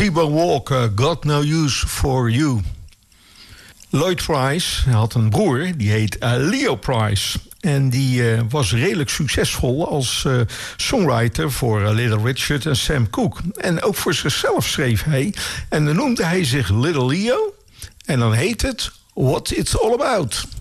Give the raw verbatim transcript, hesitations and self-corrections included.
T-Bone Walker, Got No Use For You. Lloyd Price had een broer, die heet uh, Leo Price. En die uh, was redelijk succesvol als uh, songwriter voor uh, Little Richard en Sam Cooke. En ook voor zichzelf schreef hij. En dan noemde hij zich Little Leo. En dan heet het What It's All About.